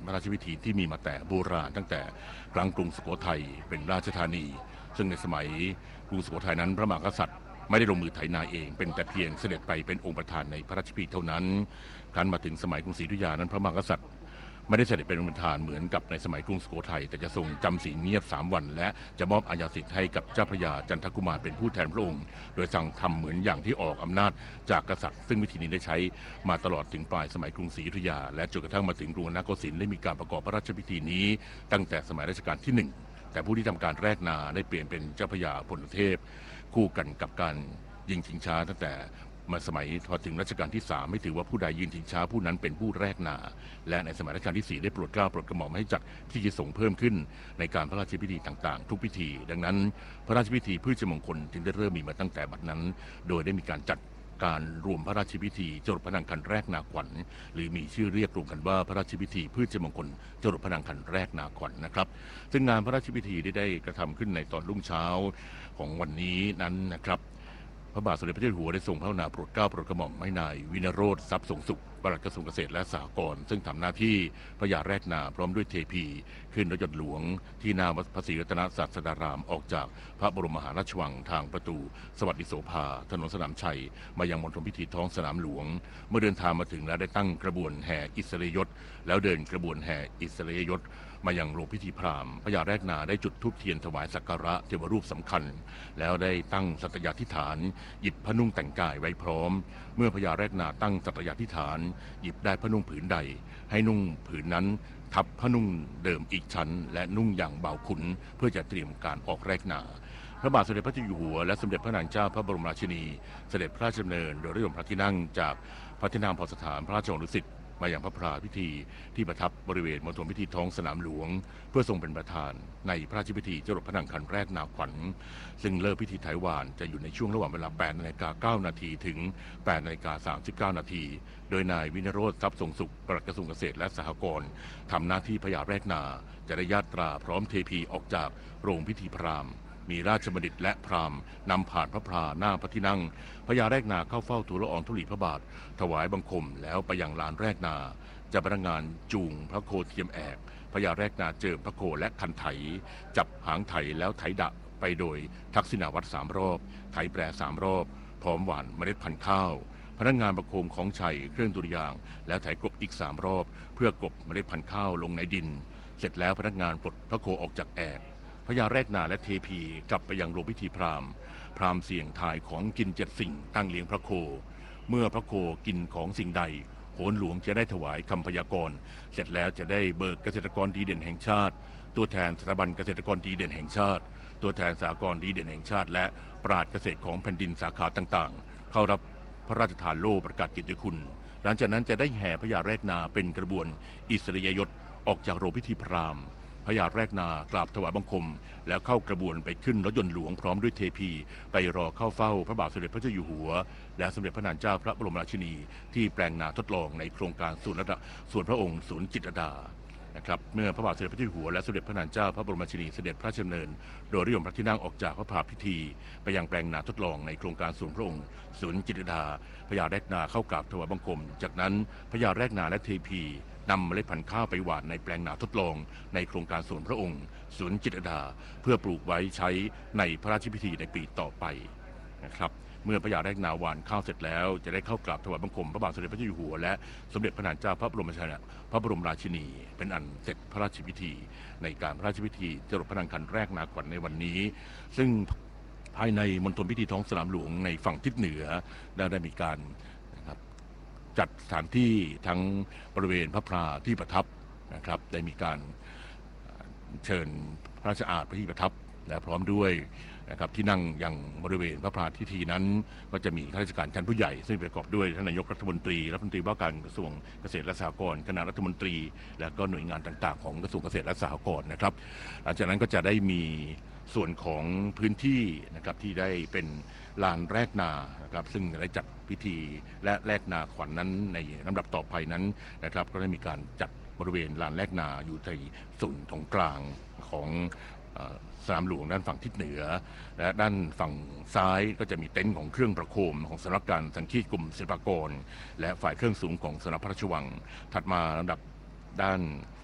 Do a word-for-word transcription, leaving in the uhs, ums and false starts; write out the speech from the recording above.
ระราชพิธีที่มีมาแต่โบราณตั้งแต่ครั้งกรุงสุโขทัยเป็นราชธานีซึ่งในสมัยกรุงสุโขทัยนั้นพระมหากษัตริย์ไม่ได้ลงมือไถนาเองเป็นแต่เพียงเสด็จไปเป็นองค์ประธานในพระราชพิธีเท่านั้นครั้นมาถึงสมัยกรุงศรีอยุธยานั้นพระมหากษัตริย์ไม่ได้เสด็จเป็นองค์ประธานเหมือนกับในสมัยกรุงสุโขทัยแต่จะทรงจำศีลเงียบสามวันและจะมอบอาญาสิทธิ์ให้กับเจ้าพระยาจันทกุมารเป็นผู้แทนพระองค์โดยสั่งทำเหมือนอย่างที่ออกอำนาจจากกษัตริย์ซึ่งวิธีนี้ได้ใช้มาตลอดถึงปลายสมัยกรุงศรีอยุธยาและจนกระทั่งมาถึงกรุงรัตนโกสินทร์ได้มีการประกอบพระราชพิธีนี้ตั้งแต่สมัยรัชกาลที่หนึ่งแต่ผู้ที่ทำการแรกนาได้เปลี่ยนเป็นเจ้าพระยาพลเทพคู่กันกับการยิงชิงช้าตั้งแต่มาสมัยพอถึงรัชกาลที่สามไม่ถือว่าผู้ใดยืนชิงช้าผู้นั้นเป็นผู้แรกนาและในสมัยรัชกาลที่สี่ได้โปรดเกล้าโปรดกระหม่อมให้จัดพิธีสงฆ์เพิ่มขึ้นในการพระราชพิธีต่างๆทุกพิธีดังนั้นพระราชพิธีพืชมงคลจึงได้เริ่มมีมาตั้งแต่บัดนั้นโดยได้มีการจัดการรวมพระราชพิธีจรดพระนางคันแรกนาขวัญหรือมีชื่อเรียกรวมกันว่าพระราชพิธีพืชมงคลจรดพระนางคันแรกนาขวัญนะครับซึ่งงานพระราชพิธีได้ได้กระทำขึ้นในตอนรุ่งเช้าของวันนี้นั้นนะครับพระบาทสมเด็จพระเจ้าอยู่หัวได้ทรงพระกรุณาโปรดเกล้าโปรดกระหม่อมให้นายวินโรธทรัพย์สงสุขปลัดกระทรวงเกษตรและสหกรณ์ซึ่งทำหน้าที่พระยาแรกนาพร้อมด้วยเทพีขึ้นรถยนต์หลวงที่หน้าวัดพระศรีรัตนศาสดารามออกจากพระบรมมหาราชวังทางประตูสวัสดิโสภาถนนสนามชัยมายังมณฑลพิธีท้องสนามหลวงเมื่อเดินทางมาถึงแล้วได้ตั้งกระบวนแห่อิสริยยศแล้วเดินกระบวนแห่อิสริยยศมายังโรงพิธีพราหมณ์พระยาแรกนาได้จุดธูปเทียนถวายสักการะเทวรูปสำคัญแล้วได้ตั้งสัตยาธิฐานหยิบผ้านุ่งแต่งกายไว้พร้อมเมื่อพระยาแรกนาตั้งสัตยาธิฐานหยิบได้ผ้านุ่งผืนใดให้นุ่งผืนนั้นทับผ้านุ่งเดิมอีกชั้นและนุ่งอย่างเบาขุนเพื่อจะเตรียมการออกแรกนาพระบาทสมเด็จพระเจ้าอยู่หัวและสมเด็จพระนางเจ้าพระบรมราชินีเสด็จพระราชดำเนินโดยเรือพระที่นั่งจากพระที่นั่งพอสถานพระราชวังดุสิตมาอย่างพระพราพิธีที่ประทับบริเวณมณฑลพิธีท้องสนามหลวงเพื่อทรงเป็นประธานในพระราชพิธีจรดพระนางคันแรกนาขวัญซึ่งเลิกพิธีไถวานจะอยู่ในช่วงระหว่างเวลา แปดนาฬิกาเก้านาที ถึง แปดนาฬิกาสามสิบเก้านาทีโดยนายวินโรธทรัพย์สงสุขปลัดกระทรวงเกษตรและสหกรณ์ทำหน้าที่พระยาแรกนาจะได้ญาตราพร้อมเทพีออกจากโรงพิธีพราหมณ์มีราชบัณฑิตและพราหมณ์นำผ่านพระพราหน้าพระที่นั่งพระยาแรกนาเข้าเฝ้าทูลละอองธุลีพระบาทถวายบังคมแล้วไปยังลานแรกนาจะพนักงานจูงพระโคเทียมแอกพญาแรกนาเจิมพระโคและคันไถจับหางไถแล้วไถดะไปโดยทักษิณาวัตรสามรอบไถแปรสามรอบพร้อมหว่านเมล็ดพันธุ์ข้าวพนักงานประโคมของชัยเครื่องดุริยางค์แล้วไถกลบอีกสามรอบเพื่อกลบเมล็ดพันธุ์ข้าวลงในดินเสร็จแล้วพนักงานปลดพระโคออกจากแอกพญาแรกนาและเทพีกลับไปยังโรงพิธีพราหมณ์พราหมณ์เสี่ยงทายของกินเจ็ดสิ่งตั้งเลี้ยงพระโคเมื่อพระโคกินของสิ่งใดโหนหลวงจะได้ถวายคำพยากรณ์เสร็จแล้วจะได้เบิกเกษตรกรดีเด่นแห่งชาติตัวแทนสถาบันเกษตรกรดีเด่นแห่งชาติตัวแทนสหกรณ์ดีเด่นแห่งชาติและปราชญ์เกษตรของแผ่นดินสาขาต่างๆเข้ารับพระราชทานโล่ประกาศเกียรติคุณหลังจากนั้นจะได้แห่พญาแรกนาเป็นกระบวนอิสริยยศออกจากโรงพิธีพราหมณ์พญาแรกนากราบถวายบังคมแล้วเข้ากระบวนไปขึ้นรถยนต์หลวงพร้อมด้วยเทพีไปรอเข้าเฝ้าพระบาทสมเด็จพระเจ้าอยู่หัวและสมเด็จพระนางเจ้าพระบรมราชินีที่แปลงนาทดลองในโครงการศูนย์ส่วนพระองค์ศูนย์จิตรลดานะครับเมื่อพระบาทสมเด็จพระเจ้าอยู่หัวและสมเด็จพระนางเจ้าพระบรมราชินีเสด็จพระราชดำเนินโดยนิยมพระที่นั่งออกจากพระพาพิธีไปยังแปลงนาทดลองในโครงการศูนย์พระองค์ศูนย์จิตรลดาพญาแรกนาเข้ากราบถวายบังคมจากนั้นพญาแรกนาและเทพีนำเมล็ดพันธุ์ข้าวไปหว่านในแปลงนาทดลองในโครงการสวนพระองค์ศูนย์จิตรลดาเพื่อปลูกไว้ใช้ในพระราชพิธีในปีต่อไปนะครับเมื่อพญาแรกนาหว่านข้าวเสร็จแล้วจะได้เข้ากราบถวายบังคมพระบาทสมเด็จพระเจ้าอยู่หัวและสมเด็จพระนางเจ้าพระบรมชนกพระบรมราชินีเป็นอันเสร็จพระราชพิธีในการพระราชพิธีจรดพระนางคันแรกนาขวัญในวันนี้ซึ่งภายในมณฑลพิธีท้องสนามหลวงในฝั่งทิศเหนือได้ได้มีการจัดสถานที่ทั้งบริเวณพระพราที่ประทับนะครับได้มีการเชิญพระราชอาณพระที่ประทับและพร้อมด้วยนะครับที่นั่งยังบริเวณพระพราพิธีนั้นก็จะมีข้าราชการชั้นผู้ใหญ่ซึ่งประกอบด้วยท่านนายกรัฐมนตรีรัฐมนตรีว่าการกระทรวงเกษตรและสหกรณ์คณะรัฐมนตรีและก็หน่วยงานต่างๆของกระทรวงเกษตรและสหกรณ์นะครับหลังจากนั้นก็จะได้มีส่วนของพื้นที่นะครับที่ได้เป็นลานแรกนานะครับซึ่งได้จัดพิธีและแรกนาขวัญ น, นั้นในลำดับต่อไปนั้นนะครับก็ได้มีการจัดบริเวณลานแรกนาอยู่ในส่วนตรงกลางของสนามหลวงด้านฝั่งทิศเหนือและด้านฝั่งซ้ายก็จะมีเต็นท์ของเครื่องประโคมของสำนักการสังคีตกลุ่มศิลปากรและฝ่ายเครื่องสูงของสำนักพระราชวังถัดมาลำดับด้าน